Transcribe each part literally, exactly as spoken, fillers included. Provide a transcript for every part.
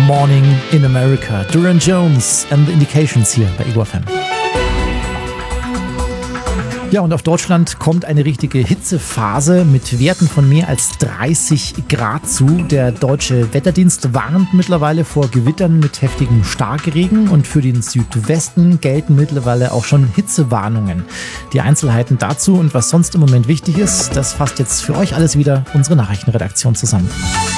Morning in America. Duran Jones and the Indications hier bei Ego F M. Ja, und auf Deutschland kommt eine richtige Hitzephase mit Werten von mehr als dreißig Grad zu. Der Deutsche Wetterdienst warnt mittlerweile vor Gewittern mit heftigem Starkregen und für den Südwesten gelten mittlerweile auch schon Hitzewarnungen. Die Einzelheiten dazu und was sonst im Moment wichtig ist, das fasst jetzt für euch alles wieder unsere Nachrichtenredaktion zusammen.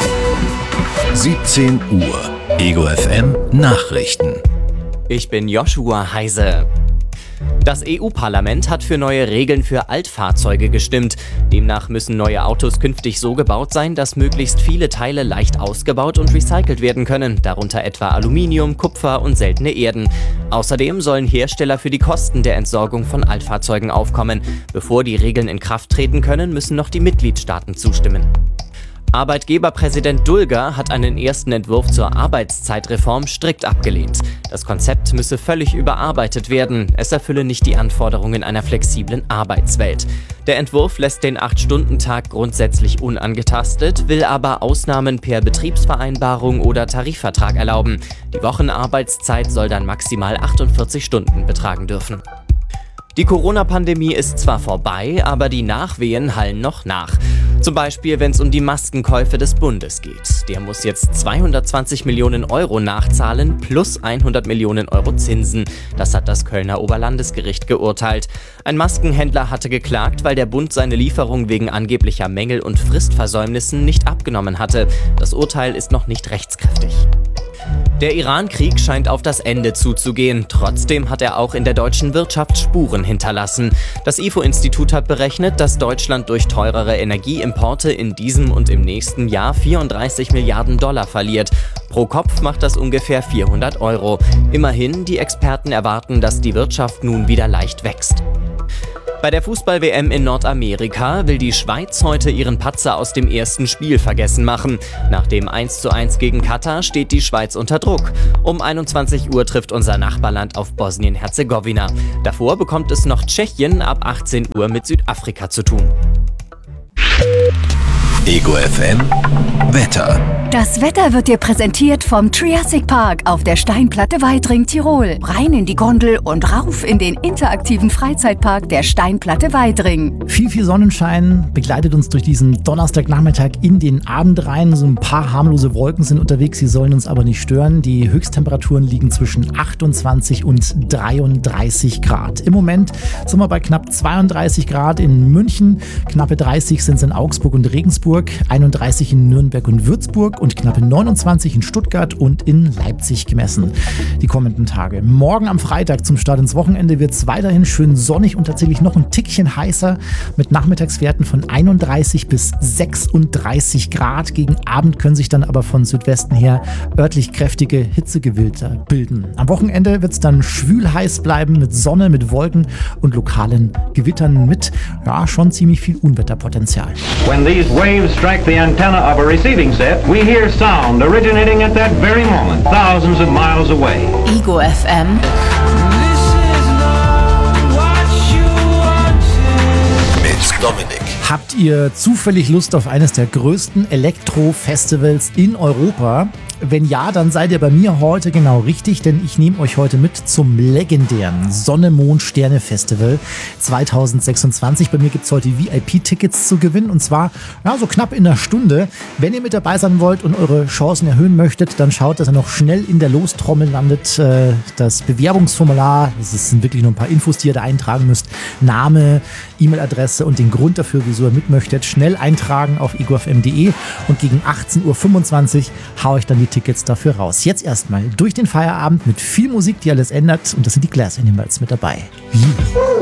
siebzehn Uhr, Ego F M Nachrichten. Ich bin Joshua Heise. Das E U-Parlament hat für neue Regeln für Altfahrzeuge gestimmt. Demnach müssen neue Autos künftig so gebaut sein, dass möglichst viele Teile leicht ausgebaut und recycelt werden können, darunter etwa Aluminium, Kupfer und seltene Erden. Außerdem sollen Hersteller für die Kosten der Entsorgung von Altfahrzeugen aufkommen. Bevor die Regeln in Kraft treten können, müssen noch die Mitgliedstaaten zustimmen. Arbeitgeberpräsident Dulger hat einen ersten Entwurf zur Arbeitszeitreform strikt abgelehnt. Das Konzept müsse völlig überarbeitet werden. Es erfülle nicht die Anforderungen einer flexiblen Arbeitswelt. Der Entwurf lässt den acht Stunden Tag grundsätzlich unangetastet, will aber Ausnahmen per Betriebsvereinbarung oder Tarifvertrag erlauben. Die Wochenarbeitszeit soll dann maximal achtundvierzig Stunden betragen dürfen. Die Corona-Pandemie ist zwar vorbei, aber die Nachwehen hallen noch nach. Zum Beispiel, wenn es um die Maskenkäufe des Bundes geht. Der muss jetzt zweihundertzwanzig Millionen Euro nachzahlen plus hundert Millionen Euro Zinsen. Das hat das Kölner Oberlandesgericht geurteilt. Ein Maskenhändler hatte geklagt, weil der Bund seine Lieferung wegen angeblicher Mängel und Fristversäumnissen nicht abgenommen hatte. Das Urteil ist noch nicht rechtskräftig. Der Iran-Krieg scheint auf das Ende zuzugehen. Trotzdem hat er auch in der deutschen Wirtschaft Spuren hinterlassen. Das I F O-Institut hat berechnet, dass Deutschland durch teurere Energieimporte in diesem und im nächsten Jahr vierunddreißig Milliarden Dollar verliert. Pro Kopf macht das ungefähr vierhundert Euro. Immerhin, die Experten erwarten, dass die Wirtschaft nun wieder leicht wächst. Bei der Fußball-W M in Nordamerika will die Schweiz heute ihren Patzer aus dem ersten Spiel vergessen machen. Nach dem eins zu eins gegen Katar steht die Schweiz unter Druck. Um einundzwanzig Uhr trifft unser Nachbarland auf Bosnien-Herzegowina. Davor bekommt es noch Tschechien ab achtzehn Uhr mit Südafrika zu tun. Ego F M Wetter. Das Wetter wird dir präsentiert vom Triassic Park auf der Steinplatte Weidring, Tirol. Rein in die Gondel und rauf in den interaktiven Freizeitpark der Steinplatte Weidring. Viel, viel Sonnenschein begleitet uns durch diesen Donnerstagnachmittag in den Abend rein. So ein paar harmlose Wolken sind unterwegs, sie sollen uns aber nicht stören. Die Höchsttemperaturen liegen zwischen achtundzwanzig und dreiunddreißig Grad. Im Moment sind wir bei knapp zweiunddreißig Grad in München, knappe dreißig sind es in Augsburg und Regensburg, einunddreißig in Nürnberg und Würzburg und knappe neunundzwanzig in Stuttgart und in Leipzig gemessen. Die kommenden Tage. Morgen am Freitag zum Start ins Wochenende wird es weiterhin schön sonnig und tatsächlich noch ein Tickchen heißer mit Nachmittagswerten von einunddreißig bis sechsunddreißig Grad. Gegen Abend können sich dann aber von Südwesten her örtlich kräftige Hitzegewilder bilden. Am Wochenende wird es dann schwül heiß bleiben mit Sonne, mit Wolken und lokalen Gewittern mit ja schon ziemlich viel Unwetterpotenzial. When these waves strike the antenna of a receiving set, we hear sound originating at that very moment, thousands of miles away. Ego F M. Mit Dominik. Habt ihr zufällig Lust auf eines der größten Elektro-Festivals in Europa? Wenn ja, dann seid ihr bei mir heute genau richtig, denn ich nehme euch heute mit zum legendären Sonne-Mond-Sterne-Festival zwanzig sechsundzwanzig. Bei mir gibt es heute V I P-Tickets zu gewinnen und zwar ja, so knapp in einer Stunde. Wenn ihr mit dabei sein wollt und eure Chancen erhöhen möchtet, dann schaut, dass ihr noch schnell in der Lostrommel landet. Das Bewerbungsformular, das sind wirklich nur ein paar Infos, die ihr da eintragen müsst. Name, E-Mail-Adresse und den Grund dafür, wieso ihr mit möchtet, schnell eintragen auf ego f m punkt de und gegen achtzehn Uhr fünfundzwanzig haue ich dann die Tickets dafür raus. Jetzt erstmal durch den Feierabend mit viel Musik, die alles ändert und das sind die Glass Animals mit dabei.